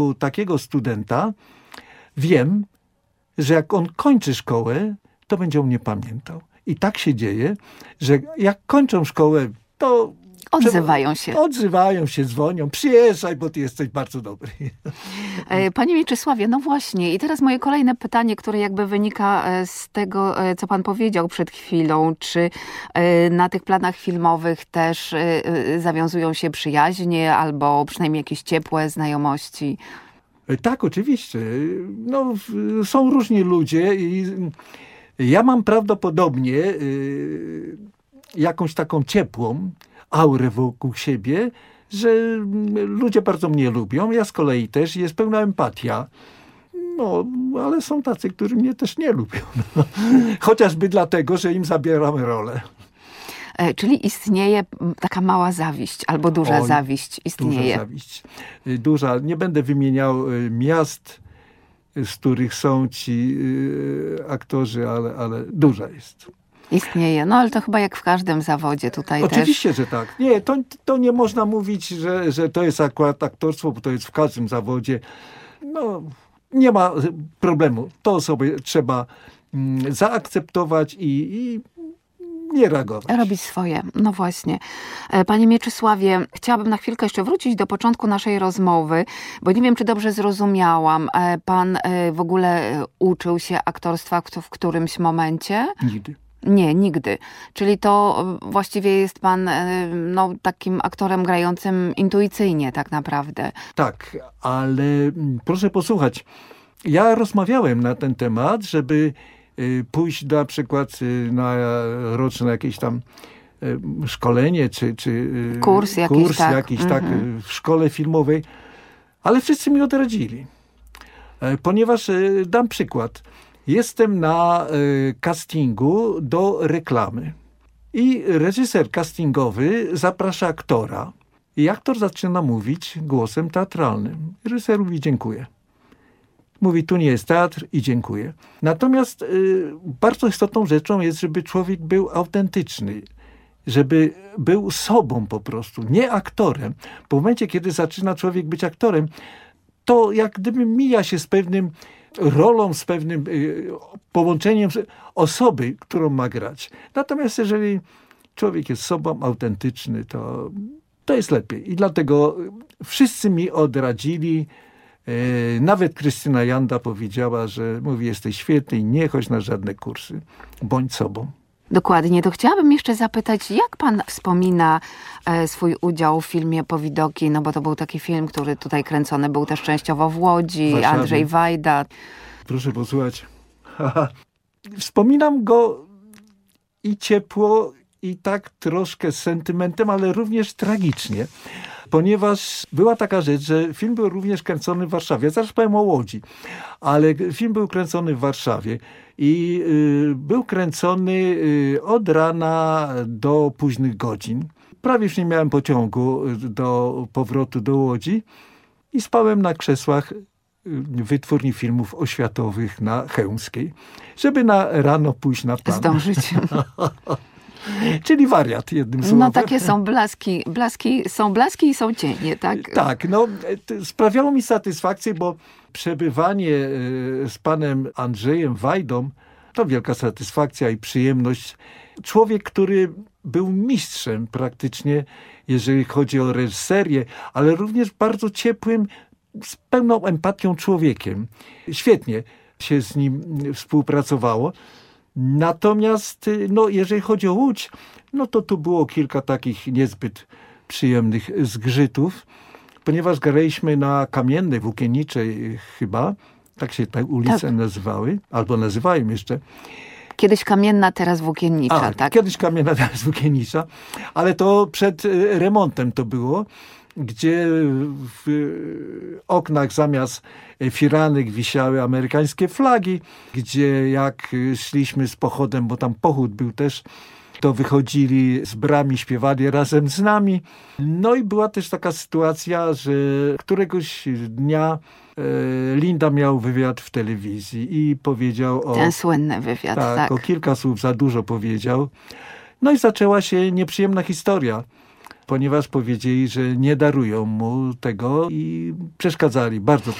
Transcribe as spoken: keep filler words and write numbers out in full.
U takiego studenta wiem, że jak on kończy szkołę, to będzie o mnie pamiętał. I tak się dzieje, że jak kończą szkołę, to Odzywają się. Odzywają się, dzwonią. Przyjeżdżaj, bo ty jesteś bardzo dobry. Panie Mieczysławie, no właśnie. I teraz moje kolejne pytanie, które jakby wynika z tego, co pan powiedział przed chwilą. Czy na tych planach filmowych też zawiązują się przyjaźnie albo przynajmniej jakieś ciepłe znajomości? Tak, oczywiście. No, są różni ludzie i ja mam prawdopodobnie jakąś taką ciepłą aurę wokół siebie, że ludzie bardzo mnie lubią. Ja z kolei też, jest pełna empatia. No, ale są tacy, którzy mnie też nie lubią. No. Chociażby dlatego, że im zabieram rolę. E, czyli istnieje taka mała zawiść, albo duża Oj, zawiść istnieje. Duża zawiść. Duża. Nie będę wymieniał miast, z których są ci aktorzy, ale, ale duża jest. Istnieje. No ale to chyba jak w każdym zawodzie tutaj Oczywiście, też. że tak. Nie, to, to nie można mówić, że, że to jest akurat aktorstwo, bo to jest w każdym zawodzie. No, nie ma problemu. To sobie trzeba mm, zaakceptować i, i nie reagować. Robić swoje. No właśnie. Panie Mieczysławie, chciałabym na chwilkę jeszcze wrócić do początku naszej rozmowy, bo nie wiem, czy dobrze zrozumiałam. Pan w ogóle uczył się aktorstwa w którymś momencie? Nigdy. Nie, nigdy. Czyli to właściwie jest pan no, takim aktorem grającym intuicyjnie tak naprawdę. Tak, ale proszę posłuchać. Ja rozmawiałem na ten temat, żeby pójść na przykład na roczne jakieś tam szkolenie, czy, czy kurs jakiś, kurs tak. jakiś Mhm. tak w szkole filmowej, ale wszyscy mi odradzili. Ponieważ, dam przykład, jestem na castingu do reklamy i reżyser castingowy zaprasza aktora i aktor zaczyna mówić głosem teatralnym. Reżyser mówi dziękuję. Mówi, tu nie jest teatr i dziękuję. Natomiast y, bardzo istotną rzeczą jest, żeby człowiek był autentyczny. Żeby był sobą po prostu, nie aktorem. Bo w momencie, kiedy zaczyna człowiek być aktorem, to jak gdyby mija się z pewnym rolą, z pewnym y, połączeniem osoby, którą ma grać. Natomiast jeżeli człowiek jest sobą, autentyczny, to, to jest lepiej. I dlatego wszyscy mi odradzili. Nawet Krystyna Janda powiedziała, że mówi, jesteś świetny i nie chodź na żadne kursy. Bądź sobą. Dokładnie. To chciałabym jeszcze zapytać, jak pan wspomina e, swój udział w filmie Powidoki? No bo to był taki film, który tutaj kręcony był też częściowo w Łodzi. W Andrzej Wajda. Proszę posłuchać. Wspominam go i ciepło, i tak troszkę z sentymentem, ale również tragicznie. Ponieważ była taka rzecz, że film był również kręcony w Warszawie. Ja zaraz powiem o Łodzi, ale film był kręcony w Warszawie i y, był kręcony y, od rana do późnych godzin. Prawie już nie miałem pociągu do powrotu do Łodzi i spałem na krzesłach wytwórni filmów oświatowych na Chełmskiej, żeby na rano pójść na plan. Zdążyć. Czyli wariat, jednym słowem. No takie są blaski, blaski, są blaski i są cienie, tak? Tak, no sprawiało mi satysfakcję, bo przebywanie z panem Andrzejem Wajdą to wielka satysfakcja i przyjemność. Człowiek, który był mistrzem praktycznie, jeżeli chodzi o reżyserię, ale również bardzo ciepłym, z pełną empatią człowiekiem. Świetnie się z nim współpracowało. Natomiast, no, jeżeli chodzi o Łódź, no to tu było kilka takich niezbyt przyjemnych zgrzytów, ponieważ graliśmy na Kamiennej, Włókienniczej chyba, tak się te ulice tak nazywały, albo nazywają jeszcze. Kiedyś Kamienna, teraz Włókiennicza, A, tak? Kiedyś Kamienna, teraz Włókiennicza, ale to przed remontem to było, gdzie w oknach zamiast firanek wisiały amerykańskie flagi, gdzie jak szliśmy z pochodem, bo tam pochód był też, to wychodzili z bramy, śpiewali razem z nami. No i była też taka sytuacja, że któregoś dnia Linda miał wywiad w telewizji i powiedział o... Ten słynny wywiad, tak. Tak, o kilka słów za dużo powiedział. No i zaczęła się nieprzyjemna historia. ponieważ powiedzieli, że nie darują mu tego i przeszkadzali, bardzo